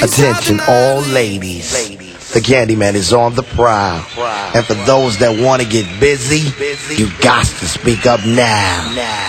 Attention all ladies, the Candyman is on the prowl. And for those that want to get busy, you got to speak up now.